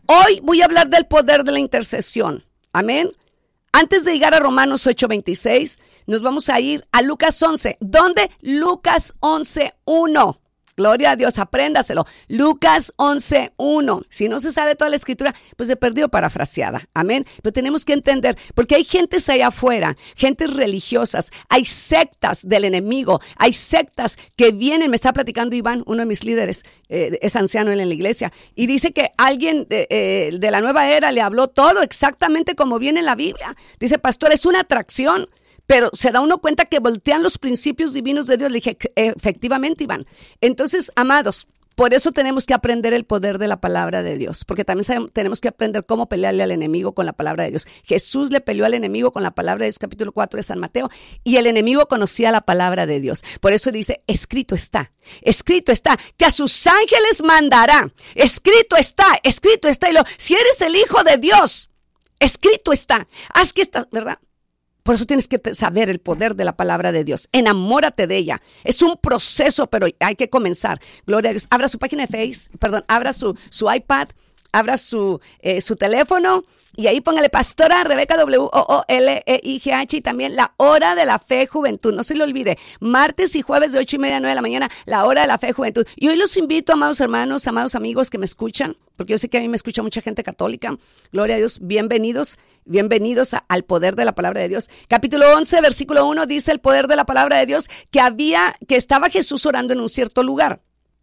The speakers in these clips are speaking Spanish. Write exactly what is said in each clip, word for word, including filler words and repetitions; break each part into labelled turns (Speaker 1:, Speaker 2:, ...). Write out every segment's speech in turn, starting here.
Speaker 1: Hoy voy a hablar del poder de la intercesión. Amén. Antes de llegar a Romanos ocho veintiséis, nos vamos a ir a Lucas once. ¿Dónde? Lucas once uno. Gloria a Dios, apréndaselo. Lucas once uno. Si no se sabe toda la escritura, pues se perdió parafraseada. Amén. Pero tenemos que entender, porque hay gentes allá afuera, gentes religiosas, hay sectas del enemigo, hay sectas que vienen. Me está platicando Iván, uno de mis líderes, eh, es anciano en la iglesia, y dice que alguien de, eh, de la nueva era le habló todo exactamente como viene en la Biblia. Dice, pastor, es una atracción. Pero se da uno cuenta que voltean los principios divinos de Dios. Le dije, efectivamente, Iván. Entonces, amados, por eso tenemos que aprender el poder de la palabra de Dios. Porque también sabemos, tenemos que aprender cómo pelearle al enemigo con la palabra de Dios. Jesús le peleó al enemigo con la palabra de Dios, capítulo cuatro de San Mateo. Y el enemigo conocía la palabra de Dios. Por eso dice, escrito está, escrito está, que a sus ángeles mandará. Escrito está, escrito está. Y lo, si eres el Hijo de Dios, escrito está. Haz que estás, ¿verdad? Por eso tienes que saber el poder de la palabra de Dios. Enamórate de ella. Es un proceso, pero hay que comenzar. Gloria a Dios. Abra su página de Facebook, perdón, abra su, su iPad, abra su, eh, su teléfono y ahí póngale Pastora Rebeca W O O L E I G H y también la hora de la fe juventud. No se le olvide, martes y jueves de ocho y media a nueve de la mañana, la hora de la fe juventud. Y hoy los invito, amados hermanos, amados amigos que me escuchan, porque yo sé que a mí me escucha mucha gente católica. Gloria a Dios, bienvenidos, bienvenidos a, al poder de la palabra de Dios. Capítulo once, versículo uno, dice el poder de la palabra de Dios, que había, que estaba Jesús orando en un cierto lugar.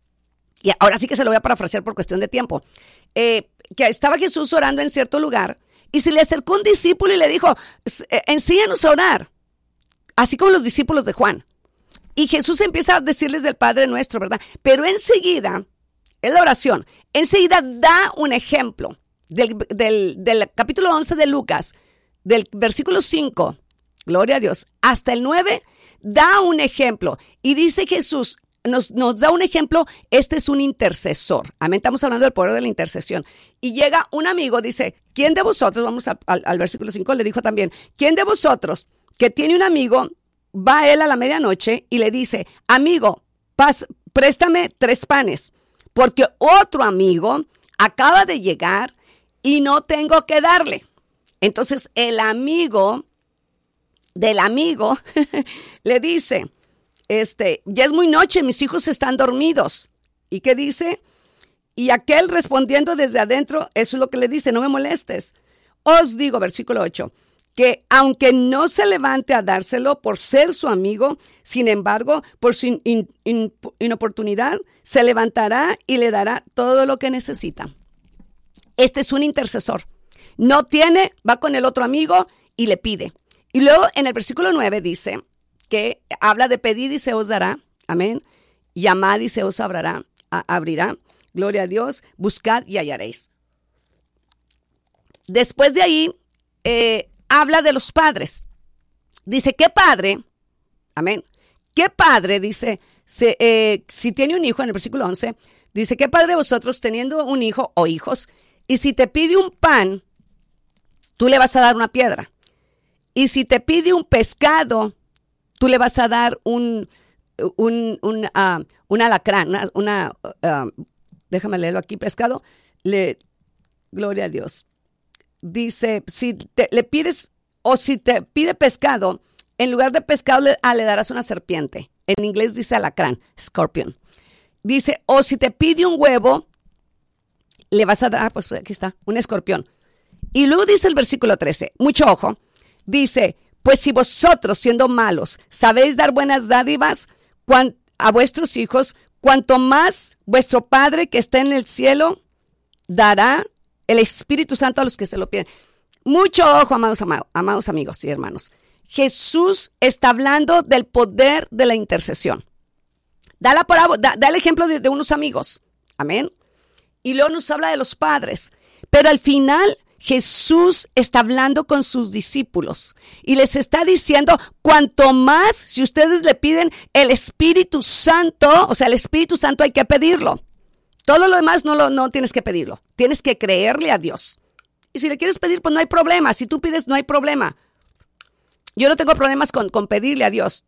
Speaker 1: Y ahora sí que se lo voy a parafrasear por cuestión de tiempo. Eh, que estaba Jesús orando en cierto lugar y se le acercó un discípulo y le dijo, enséñanos a orar, así como los discípulos de Juan. Y Jesús empieza a decirles del Padre Nuestro, ¿verdad? Pero enseguida, en la oración, enseguida da un ejemplo del, del, del capítulo once de Lucas, del versículo cinco, gloria a Dios, hasta el nueve, da un ejemplo. Y dice Jesús, Nos, nos da un ejemplo, este es un intercesor. Amén, estamos hablando del poder de la intercesión. Y llega un amigo, dice, ¿quién de vosotros, vamos a, al, al versículo cinco, le dijo también, ¿quién de vosotros que tiene un amigo, va a él a la medianoche y le dice, amigo, pas, préstame tres panes, porque otro amigo acaba de llegar y no tengo que darle? Entonces el amigo del amigo le dice, Este, ya es muy noche, mis hijos están dormidos. ¿Y qué dice? Y aquel respondiendo desde adentro, eso es lo que le dice, no me molestes. Os digo, versículo ocho, que aunque no se levante a dárselo por ser su amigo, sin embargo, por su in, in, in, inoportunidad, se levantará y le dará todo lo que necesita. Este es un intercesor. No tiene, va con el otro amigo y le pide. Y luego en el versículo nueve dice, que habla de pedir y se os dará, amén, llamad y se os abrirá, abrirá, gloria a Dios, buscad y hallaréis. Después de ahí, eh, habla de los padres, dice, ¿qué padre? Amén, ¿qué padre? Dice, se, eh, si tiene un hijo, en el versículo once, dice, ¿qué padre vosotros teniendo un hijo o hijos? Y si te pide un pan, tú le vas a dar una piedra, y si te pide un pescado, tú le vas a dar un, un, un, uh, un alacrán, una, una uh, déjame leerlo aquí, pescado, le, gloria a Dios. Dice, si te, le pides, o si te pide pescado, en lugar de pescado le, ah, le darás una serpiente. En inglés dice alacrán, scorpion. Dice, o si te pide un huevo, le vas a dar, ah, pues aquí está, un escorpión. Y luego dice el versículo trece, mucho ojo, dice, pues si vosotros, siendo malos, sabéis dar buenas dádivas a vuestros hijos, cuanto más vuestro Padre que está en el cielo dará el Espíritu Santo a los que se lo piden. Mucho ojo, amados, amados, amados amigos y hermanos. Jesús está hablando del poder de la intercesión. Da, la parábola, da, da el ejemplo de, de unos amigos. Amén. Y luego nos habla de los padres. Pero al final Jesús está hablando con sus discípulos y les está diciendo, cuanto más, si ustedes le piden el Espíritu Santo, o sea, el Espíritu Santo hay que pedirlo. Todo lo demás no, lo, no tienes que pedirlo. Tienes que creerle a Dios. Y si le quieres pedir, pues no hay problema. Si tú pides, no hay problema. Yo no tengo problemas con, con pedirle a Dios.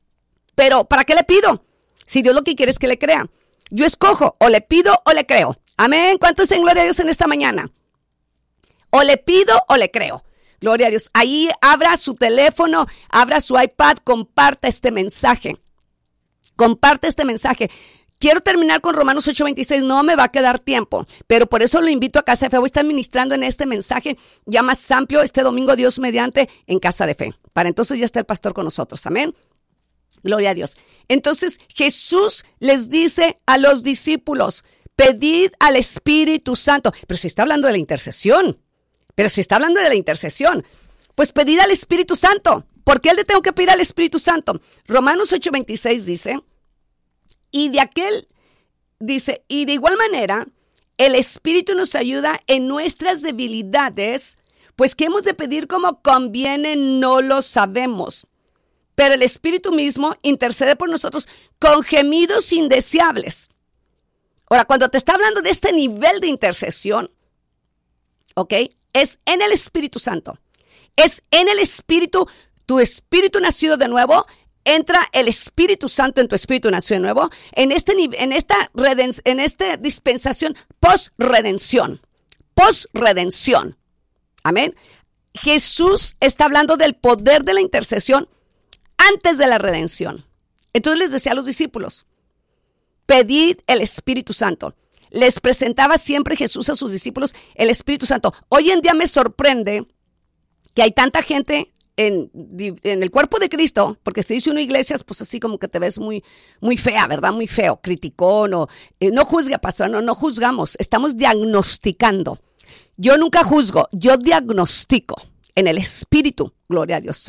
Speaker 1: Pero, ¿para qué le pido? Si Dios lo que quiere es que le crea. Yo escojo, o le pido o le creo. Amén. ¿Cuántos en gloria a Dios en esta mañana? O le pido o le creo. Gloria a Dios. Ahí abra su teléfono, abra su iPad, comparta este mensaje. Comparte este mensaje. Quiero terminar con Romanos ocho veintiséis, no me va a quedar tiempo, pero por eso lo invito a Casa de Fe. Voy a estar ministrando en este mensaje ya más amplio este domingo, Dios mediante, en Casa de Fe. Para entonces ya está el pastor con nosotros, amén. Gloria a Dios. Entonces Jesús les dice a los discípulos, pedid al Espíritu Santo. Pero si está hablando de la intercesión, pero si está hablando de la intercesión, pues pedid al Espíritu Santo. ¿Por qué le tengo que pedir al Espíritu Santo? Romanos ocho veintiséis dice... Y de aquel, dice, y de igual manera, el Espíritu nos ayuda en nuestras debilidades, pues que hemos de pedir como conviene no lo sabemos. Pero el Espíritu mismo intercede por nosotros con gemidos indeseables. Ahora, cuando te está hablando de este nivel de intercesión, ¿ok? Es en el Espíritu Santo. Es en el Espíritu, tu Espíritu nacido de nuevo. Entra el Espíritu Santo en tu espíritu nació de nuevo, en, este, en, esta, reden, en esta dispensación post-redención, post-redención, amén. Jesús está hablando del poder de la intercesión antes de la redención. Entonces les decía a los discípulos, pedid el Espíritu Santo. Les presentaba siempre Jesús a sus discípulos el Espíritu Santo. Hoy en día me sorprende que hay tanta gente En, en el cuerpo de Cristo, porque se dice uno iglesias, pues así como que te ves muy, muy fea, ¿verdad? Muy feo, criticón, o, eh, no juzga, pastor, no, no juzgamos, estamos diagnosticando. Yo nunca juzgo, yo diagnostico en el Espíritu, gloria a Dios.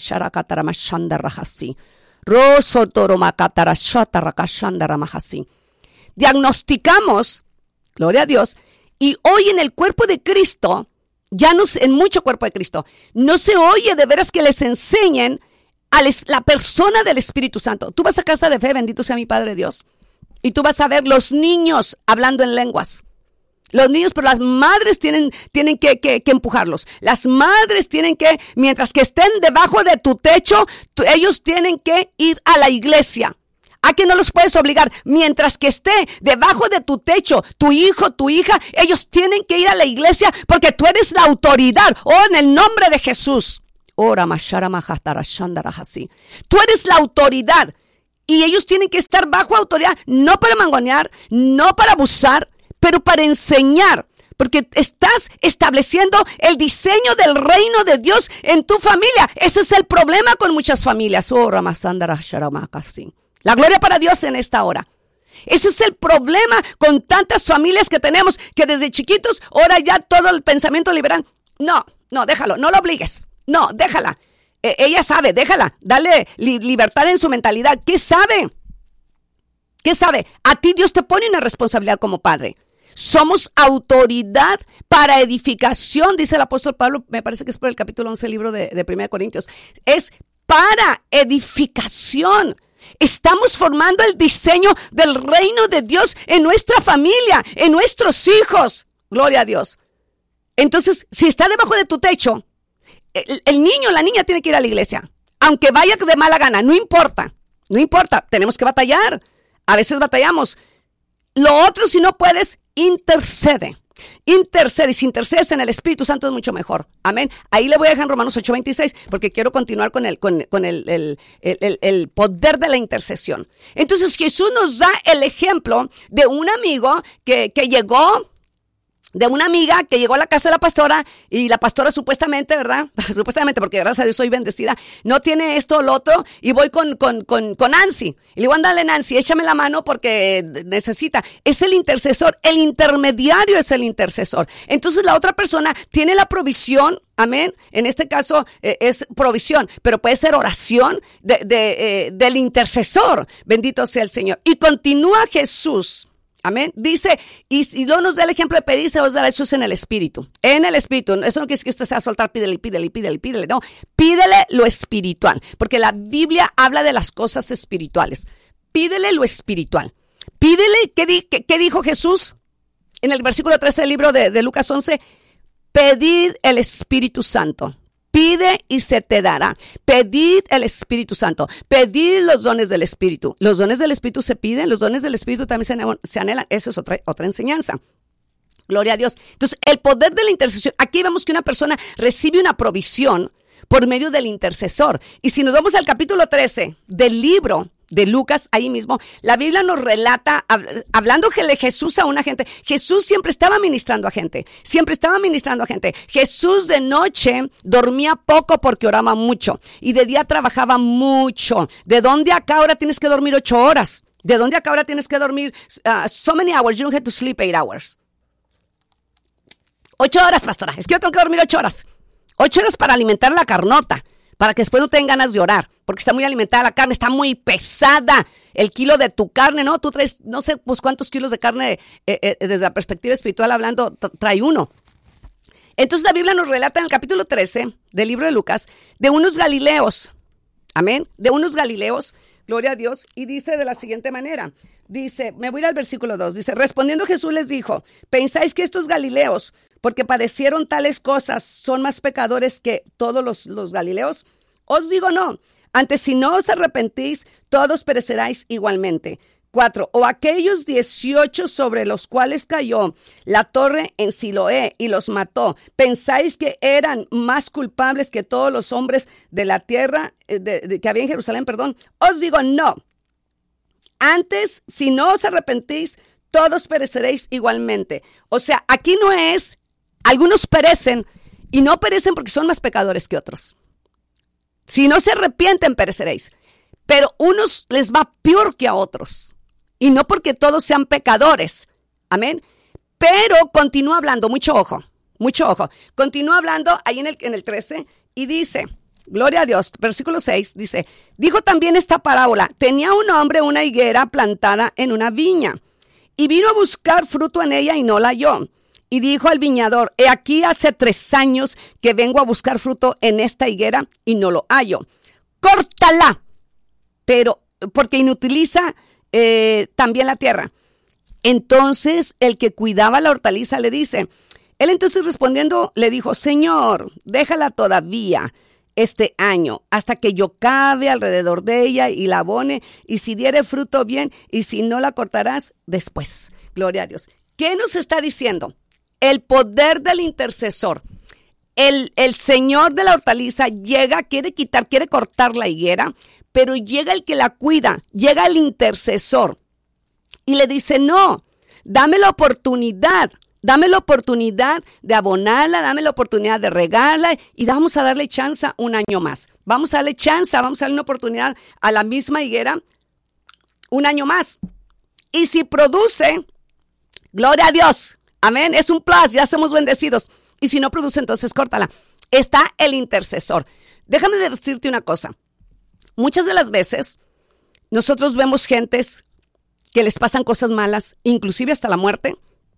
Speaker 1: Diagnosticamos, gloria a Dios, y hoy en el cuerpo de Cristo, ya no, en mucho cuerpo de Cristo, no se oye de veras que les enseñen a les, la persona del Espíritu Santo. Tú vas a Casa de Fe, bendito sea mi Padre Dios, y tú vas a ver los niños hablando en lenguas. Los niños, pero las madres tienen, tienen que, que, que empujarlos. Las madres tienen que, mientras que estén debajo de tu techo, tú, ellos tienen que ir a la iglesia. ¿A que no los puedes obligar? Mientras que esté debajo de tu techo, tu hijo, tu hija, ellos tienen que ir a la iglesia porque tú eres la autoridad. Oh, en el nombre de Jesús. Tú eres la autoridad y ellos tienen que estar bajo autoridad, no para mangonear, no para abusar, pero para enseñar. Porque estás estableciendo el diseño del reino de Dios en tu familia. Ese es el problema con muchas familias. Oh, Ramasandara Sharamakasi. La gloria para Dios en esta hora. Ese es el problema con tantas familias que tenemos, que desde chiquitos, ahora ya todo el pensamiento liberal. No, no, déjalo, no lo obligues. No, déjala. Eh, ella sabe, déjala. Dale li- libertad en su mentalidad. ¿Qué sabe? ¿Qué sabe? A ti Dios te pone una responsabilidad como padre. Somos autoridad para edificación, dice el apóstol Pablo, me parece que es por el capítulo once, libro de, de primera de Corintios. Es para edificación. Estamos formando el diseño del reino de Dios en nuestra familia, en nuestros hijos. Gloria a Dios. Entonces, si está debajo de tu techo, el, el niño, la niña tiene que ir a la iglesia. Aunque vaya de mala gana, no importa. No importa, tenemos que batallar. A veces batallamos. Lo otro, si no puedes, intercede. Intercede, y si intercedes en el Espíritu Santo es mucho mejor. Amén. Ahí le voy a dejar en Romanos ocho veintiséis porque quiero continuar con, el, con, con el, el, el, el poder de la intercesión. Entonces Jesús nos da el ejemplo de un amigo que, que llegó, de una amiga que llegó a la casa de la pastora y la pastora supuestamente, ¿verdad? Supuestamente, porque gracias a Dios soy bendecida, no tiene esto o lo otro y voy con, con, con, con Nancy. Y le digo, ándale Nancy, échame la mano porque necesita. Es el intercesor, el intermediario es el intercesor. Entonces la otra persona tiene la provisión, amén. En este caso eh, es provisión, pero puede ser oración de, de, eh, del intercesor. Bendito sea el Señor. Y continúa Jesús. Amén. Dice, y, y luego nos da el ejemplo de pedir, se os dará. Eso es en el Espíritu. En el Espíritu. Eso no quiere decir que usted se va a soltar, pídele, pídele, pídele, pídele. No, pídele lo espiritual. Porque la Biblia habla de las cosas espirituales. Pídele lo espiritual. Pídele, ¿qué, di, qué, qué dijo Jesús? En el versículo trece del libro de, de Lucas once. Pedid el Espíritu Santo. Pide y se te dará. Pedid el Espíritu Santo. Pedid los dones del Espíritu. Los dones del Espíritu se piden, los dones del Espíritu también se anhelan. Eso es otra, otra enseñanza. Gloria a Dios. Entonces, el poder de la intercesión. Aquí vemos que una persona recibe una provisión por medio del intercesor. Y si nos vamos al capítulo trece del libro de Lucas, ahí mismo, la Biblia nos relata, hablando de Jesús a una gente, Jesús siempre estaba ministrando a gente, siempre estaba ministrando a gente. Jesús de noche dormía poco porque oraba mucho y de día trabajaba mucho. ¿De dónde acá ahora tienes que dormir ocho horas? ¿De dónde acá ahora tienes que dormir uh, so many hours? You don't have to sleep eight hours. Ocho horas, pastora. Es que yo tengo que dormir ocho horas. Ocho horas para alimentar la carnota, para que después no tengan ganas de orar, porque está muy alimentada la carne, está muy pesada el kilo de tu carne, ¿no? Tú traes, no sé, pues cuántos kilos de carne, eh, eh, desde la perspectiva espiritual hablando, trae uno. Entonces la Biblia nos relata en el capítulo trece del libro de Lucas, de unos galileos, amén, de unos galileos, gloria a Dios, y dice de la siguiente manera, dice, me voy al versículo dos, dice, respondiendo Jesús les dijo, ¿pensáis que estos galileos, porque padecieron tales cosas, son más pecadores que todos los, los galileos? Os digo no, antes si no os arrepentís, todos pereceráis igualmente. Cuatro, o aquellos dieciocho sobre los cuales cayó la torre en Siloé y los mató, ¿pensáis que eran más culpables que todos los hombres de la tierra, de, de, que había en Jerusalén, perdón? Os digo no, antes si no os arrepentís, todos pereceréis igualmente. O sea, aquí no es, algunos perecen y no perecen porque son más pecadores que otros. Si no se arrepienten, pereceréis. Pero unos les va peor que a otros. Y no porque todos sean pecadores. Amén. Pero continúa hablando, mucho ojo, mucho ojo. Continúa hablando ahí en el, en el trece y dice, gloria a Dios, versículo seis, dice, dijo también esta parábola, tenía un hombre una higuera plantada en una viña y vino a buscar fruto en ella y no la halló. Y dijo al viñador, he aquí hace tres años que vengo a buscar fruto en esta higuera y no lo hallo. Córtala, pero porque inutiliza eh, también la tierra. Entonces el que cuidaba la hortaliza le dice, él entonces respondiendo le dijo, Señor, déjala todavía este año hasta que yo cabe alrededor de ella y la abone, y si diere fruto bien, y si no la cortarás después. Gloria a Dios. ¿Qué nos está diciendo? El poder del intercesor. El, el señor de la hortaliza llega, quiere quitar, quiere cortar la higuera, pero llega el que la cuida, llega el intercesor y le dice, no, dame la oportunidad, dame la oportunidad de abonarla, dame la oportunidad de regarla y vamos a darle chance un año más. Vamos a darle chance, vamos a darle una oportunidad a la misma higuera un año más. Y si produce, gloria a Dios. Amén, es un plus, ya somos bendecidos. Y si no produce, entonces córtala. Está el intercesor. Déjame decirte una cosa. Muchas de las veces nosotros vemos gentes que les pasan cosas malas, inclusive hasta la muerte.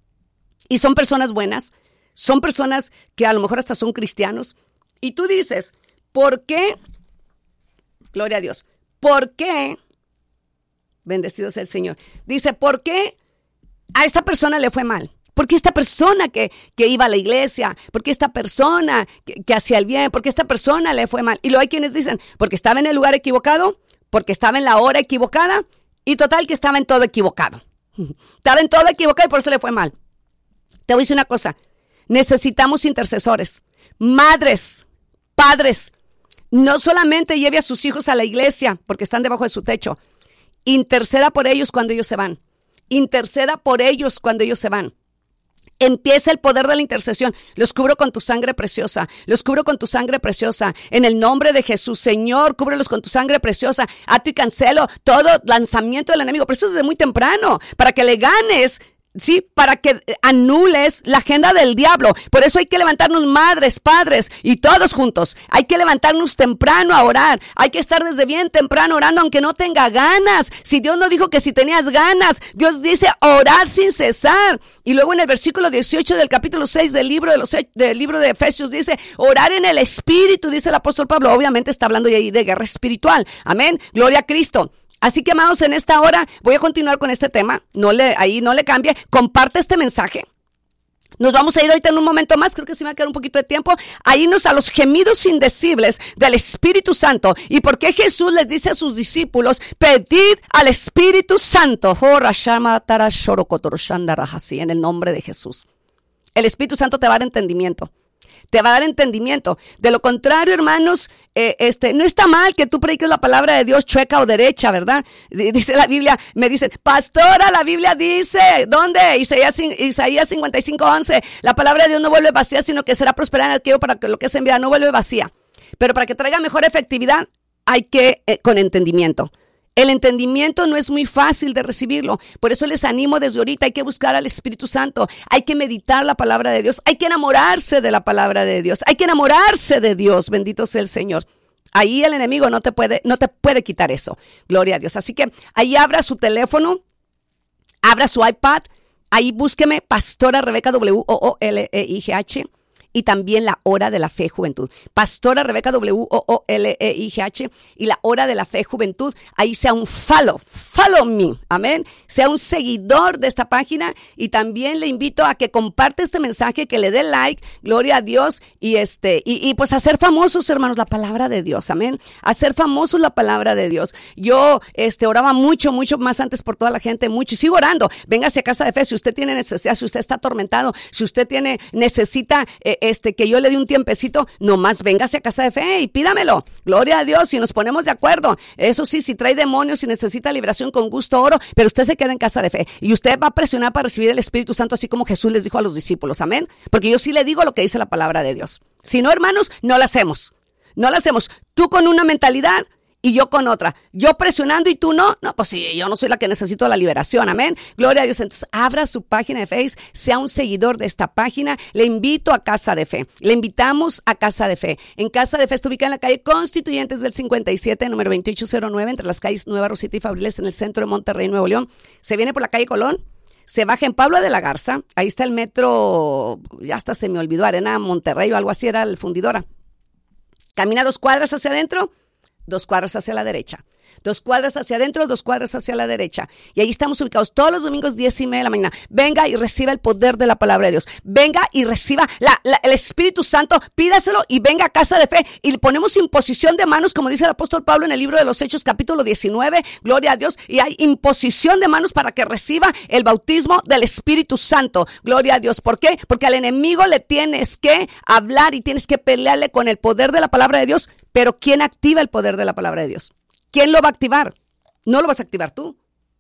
Speaker 1: Y son personas buenas, son personas que a lo mejor hasta son cristianos. Y tú dices, ¿por qué? Gloria a Dios. ¿Por qué? Bendecido sea el Señor. Dice, ¿por qué a esta persona le fue mal? ¿Por qué esta persona que, que iba a la iglesia? ¿Por qué esta persona que, que hacía el bien? ¿Por qué esta persona le fue mal? Y luego hay quienes dicen, porque estaba en el lugar equivocado, porque estaba en la hora equivocada, y total que estaba en todo equivocado. Estaba en todo equivocado y por eso le fue mal. Te voy a decir una cosa, necesitamos intercesores, madres, padres, no solamente lleve a sus hijos a la iglesia porque están debajo de su techo, interceda por ellos cuando ellos se van, interceda por ellos cuando ellos se van. Empieza el poder de la intercesión. Los cubro con tu sangre preciosa. Los cubro con tu sangre preciosa. En el nombre de Jesús, Señor, cúbrelos con tu sangre preciosa. Ato y cancelo todo lanzamiento del enemigo. Pero eso es desde muy temprano. Para que le ganes, sí, para que anules la agenda del diablo. Por eso hay que levantarnos madres, padres y todos juntos. Hay que levantarnos temprano a orar. Hay que estar desde bien temprano orando aunque no tenga ganas. Si Dios no dijo que si tenías ganas, Dios dice orar sin cesar. Y luego en el versículo dieciocho del capítulo seis del libro de, los, del libro de Efesios dice orar en el Espíritu, dice el apóstol Pablo. Obviamente está hablando ahí de guerra espiritual. Amén. Gloria a Cristo. Así que, amados, en esta hora voy a continuar con este tema. No le, ahí no le cambie. Comparte este mensaje. Nos vamos a ir ahorita en un momento más. Creo que sí me va a quedar un poquito de tiempo. A irnos a los gemidos indecibles del Espíritu Santo. ¿Y por qué Jesús les dice a sus discípulos, pedid al Espíritu Santo? En el nombre de Jesús. El Espíritu Santo te va a dar entendimiento. Te va a dar entendimiento. De lo contrario, hermanos, eh, este, no está mal que tú prediques la palabra de Dios chueca o derecha, ¿verdad? Dice la Biblia, me dicen, pastora, la Biblia dice, ¿dónde? Isaías, Isaías cincuenta y cinco, once, la palabra de Dios no vuelve vacía, sino que será prosperada en aquello para que lo que es enviada, no vuelve vacía. Pero para que traiga mejor efectividad, hay que, eh, con entendimiento. El entendimiento no es muy fácil de recibirlo. Por eso les animo desde ahorita, hay que buscar al Espíritu Santo, hay que meditar la palabra de Dios, hay que enamorarse de la palabra de Dios, hay que enamorarse de Dios, bendito sea el Señor. Ahí el enemigo no te puede, no te puede quitar eso, gloria a Dios. Así que ahí abra su teléfono, abra su iPad, ahí búsqueme Pastora Rebeca, W O O L E I G H. Y también la hora de la fe juventud. Pastora Rebeca, W O O L E I G H, y la hora de la fe juventud. Ahí sea un follow, follow me, amén. Sea un seguidor de esta página, y también le invito a que comparte este mensaje, que le dé like, gloria a Dios, y este, y, y pues hacer famosos, hermanos, la palabra de Dios, amén. Hacer famosos la palabra de Dios. Yo, este, oraba mucho, mucho más antes por toda la gente, mucho, y sigo orando. Véngase a Casa de Fe si usted tiene necesidad, si usted está atormentado, si usted tiene, necesita, eh, Este, que yo le dé un tiempecito, nomás véngase a Casa de Fe y pídamelo. Gloria a Dios, si nos ponemos de acuerdo. Eso sí, si trae demonios, si necesita liberación, con gusto oro, pero usted se queda en Casa de Fe y usted va a presionar para recibir el Espíritu Santo, así como Jesús les dijo a los discípulos, amén. Porque yo sí le digo lo que dice la palabra de Dios. Si no, hermanos, no lo hacemos. No lo hacemos. Tú con una mentalidad y yo con otra. Yo presionando y tú no. No, pues sí, yo no soy la que necesito la liberación. Amén. Gloria a Dios. Entonces, abra su página de Facebook, sea un seguidor de esta página. Le invito a Casa de Fe. Le invitamos a Casa de Fe. En Casa de Fe está ubicada en la calle Constituyentes del cincuenta y siete, número veintiocho cero nueve, entre las calles Nueva Rosita y Fabriles, en el centro de Monterrey, Nuevo León. Se viene por la calle Colón. Se baja en Pablo de la Garza. Ahí está el metro, ya hasta se me olvidó, Arena Monterrey o algo así era el Fundidora. Camina dos cuadras hacia adentro. Dos cuadras hacia la derecha. Dos cuadras hacia adentro, dos cuadras hacia la derecha. Y ahí estamos ubicados todos los domingos, diez y media de la mañana. Venga y reciba el poder de la palabra de Dios. Venga y reciba la, la, el Espíritu Santo. Pídaselo y venga a Casa de Fe. Y le ponemos imposición de manos, como dice el apóstol Pablo en el libro de los Hechos, capítulo diecinueve. Gloria a Dios. Y hay imposición de manos para que reciba el bautismo del Espíritu Santo. Gloria a Dios. ¿Por qué? Porque al enemigo le tienes que hablar y tienes que pelearle con el poder de la palabra de Dios. Pero ¿quién activa el poder de la palabra de Dios? ¿Quién lo va a activar? No lo vas a activar tú.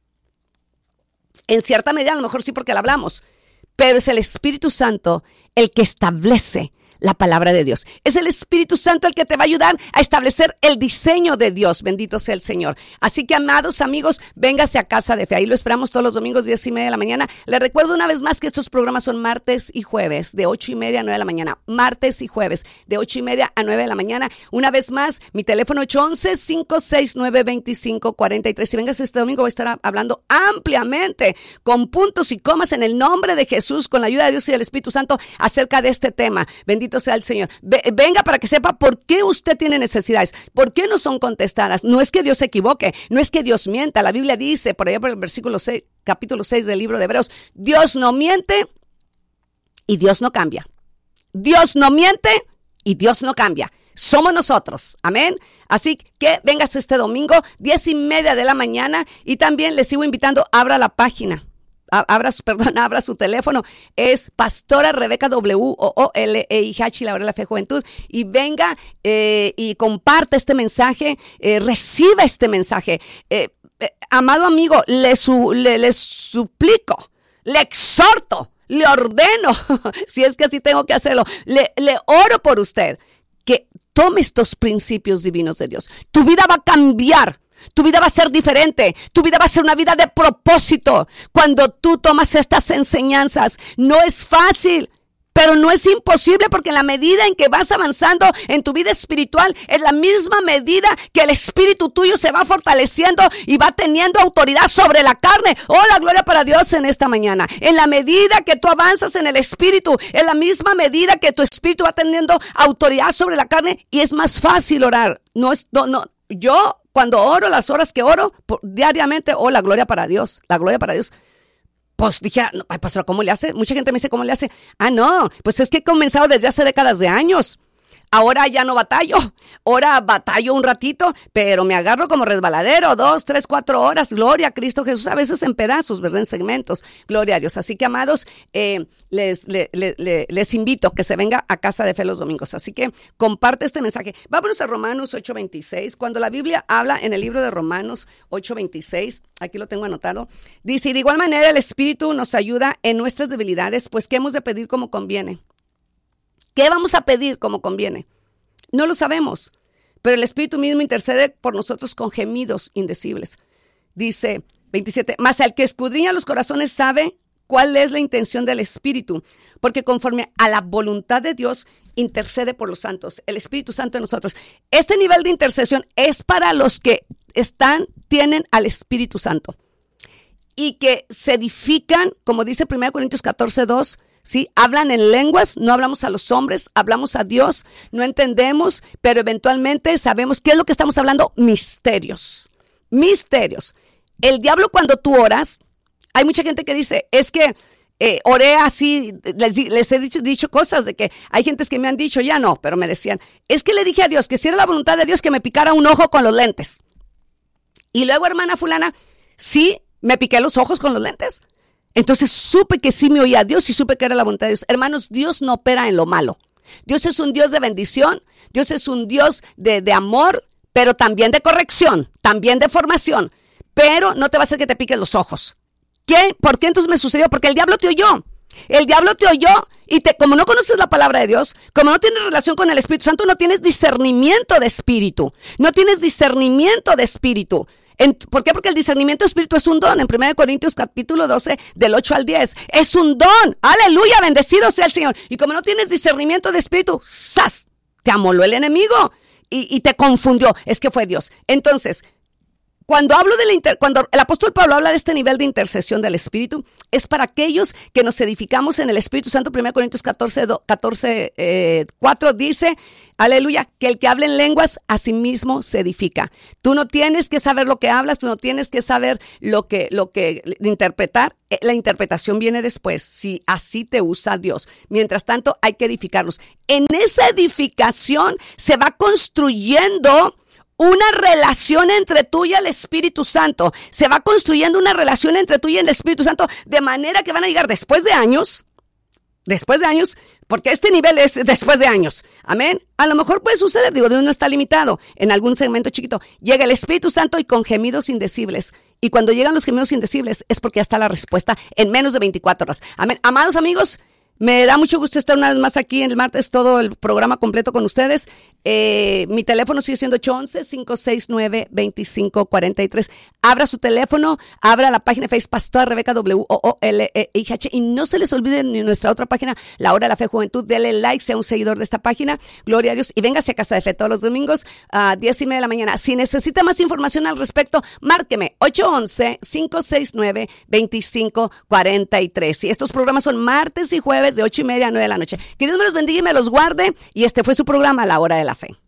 Speaker 1: En cierta medida, a lo mejor sí, porque la hablamos, pero es el Espíritu Santo el que establece la palabra de Dios. Es el Espíritu Santo el que te va a ayudar a establecer el diseño de Dios. Bendito sea el Señor. Así que, amados amigos, véngase a Casa de Fe. Ahí lo esperamos todos los domingos, diez y media de la mañana. Les recuerdo una vez más que estos programas son martes y jueves, de ocho y media a nueve de la mañana. Martes y jueves, de ocho y media a nueve de la mañana. Una vez más, mi teléfono ocho once, cinco seis nueve, veinticinco cuarenta y tres. Si vengas este domingo, voy a estar hablando ampliamente, con puntos y comas, en el nombre de Jesús, con la ayuda de Dios y del Espíritu Santo, acerca de este tema. Bendito sea el Señor. Venga para que sepa por qué usted tiene necesidades, por qué no son contestadas. No es que Dios se equivoque, no es que Dios mienta. La Biblia dice, por allá por el versículo seis, capítulo seis del libro de Hebreos, Dios no miente y Dios no cambia. Dios no miente y Dios no cambia. Somos nosotros, amén. Así que vengas este domingo, diez y media de la mañana, y también les sigo invitando, abra la página. Abra su, perdón, abra su teléfono, es Pastora Rebeca, W O O L E I G H, y la hora de la fe juventud, y venga eh, y comparte este mensaje, eh, reciba este mensaje. Eh, eh, amado amigo, le, su, le, le suplico, le exhorto, le ordeno, si es que así tengo que hacerlo, le, le oro por usted, que tome estos principios divinos de Dios. Tu vida va a cambiar. Tu vida va a ser diferente, tu vida va a ser una vida de propósito cuando tú tomas estas enseñanzas. No es fácil, pero no es imposible, porque en la medida en que vas avanzando en tu vida espiritual, es la misma medida que el espíritu tuyo se va fortaleciendo y va teniendo autoridad sobre la carne. Oh, la gloria para Dios en esta mañana. En la medida que tú avanzas en el espíritu, en la misma medida que tu espíritu va teniendo autoridad sobre la carne, y es más fácil orar. No es, no, no, yo... Cuando oro, las horas que oro por, diariamente, oh, la gloria para Dios, la gloria para Dios. Pues dije, no, ay, pastor, ¿cómo le hace? Mucha gente me dice, ¿cómo le hace? Ah, no, pues es que he comenzado desde hace décadas de años. Ahora ya no batallo, ahora batallo un ratito, pero me agarro como resbaladero, dos, tres, cuatro horas, gloria a Cristo Jesús, a veces en pedazos, ¿verdad? En segmentos, gloria a Dios. Así que, amados, eh, les, les, les, les invito a que se venga a Casa de Fe los domingos. Así que comparte este mensaje. Vámonos a Romanos ocho veintiséis. Cuando la Biblia habla en el libro de Romanos ocho veintiséis, aquí lo tengo anotado, dice, y de igual manera el Espíritu nos ayuda en nuestras debilidades, pues ¿qué hemos de pedir como conviene? ¿Qué vamos a pedir como conviene? No lo sabemos, pero el Espíritu mismo intercede por nosotros con gemidos indecibles. Dice veintisiete, mas el que escudriña los corazones sabe cuál es la intención del Espíritu, porque conforme a la voluntad de Dios intercede por los santos, el Espíritu Santo en nosotros. Este nivel de intercesión es para los que están, tienen al Espíritu Santo y que se edifican, como dice primera Corintios catorce, dos, ¿sí? Hablan en lenguas, no hablamos a los hombres, hablamos a Dios, no entendemos, pero eventualmente sabemos qué es lo que estamos hablando, misterios, misterios. El diablo cuando tú oras, hay mucha gente que dice, es que eh, oré así, les, les he dicho, dicho cosas de que hay gentes que me han dicho, ya no, pero me decían, es que le dije a Dios que si era la voluntad de Dios que me picara un ojo con los lentes. Y luego, hermana fulana, sí, me piqué los ojos con los lentes. Entonces supe que sí me oía Dios y supe que era la voluntad de Dios. Hermanos, Dios no opera en lo malo. Dios es un Dios de bendición, Dios es un Dios de, de amor, pero también de corrección, también de formación. Pero no te va a hacer que te piques los ojos. ¿Qué? ¿Por qué entonces me sucedió? Porque el diablo te oyó. El diablo te oyó y te, como no conoces la palabra de Dios, como no tienes relación con el Espíritu Santo, no tienes discernimiento de espíritu. No tienes discernimiento de espíritu. En, ¿Por qué? Porque el discernimiento de espíritu es un don. En primera Corintios capítulo doce, del ocho al diez. Es un don. Aleluya, bendecido sea el Señor. Y como no tienes discernimiento de espíritu, ¡zas! Te amoló el enemigo y, y te confundió. Es que fue Dios. Entonces, Cuando hablo de la inter, cuando el apóstol Pablo habla de este nivel de intercesión del Espíritu, es para aquellos que nos edificamos en el Espíritu Santo. primera Corintios catorce, cuatro dice, aleluya, que el que habla en lenguas a sí mismo se edifica. Tú no tienes que saber lo que hablas, tú no tienes que saber lo que, lo que interpretar. La interpretación viene después, si así te usa Dios. Mientras tanto, hay que edificarnos. En esa edificación se va construyendo una relación entre tú y el Espíritu Santo. Se va construyendo una relación entre tú y el Espíritu Santo, de manera que van a llegar después de años, después de años, porque este nivel es después de años. Amén. A lo mejor puede suceder, digo, Dios no está limitado. En algún segmento chiquito llega el Espíritu Santo y con gemidos indecibles. Y cuando llegan los gemidos indecibles es porque ya está la respuesta en menos de veinticuatro horas. Amén. Amados amigos, me da mucho gusto estar una vez más aquí en el martes, todo el programa completo con ustedes. Eh, mi teléfono sigue siendo ocho once, cinco seis nueve, dos cinco cuatro tres. Abra su teléfono, abra la página de Facebook Pastora Rebeca W O O L E I H y no se les olvide ni nuestra otra página, La Hora de la Fe Juventud. Dele like, sea un seguidor de esta página. Gloria a Dios y véngase a Casa de Fe todos los domingos a diez y media de la mañana. Si necesita más información al respecto, márqueme ocho once, cinco seis nueve, dos cinco cuatro tres. Y estos programas son martes y jueves de ocho y media a nueve de la noche. Que Dios me los bendiga y me los guarde. Y este fue su programa, La Hora de la Fe.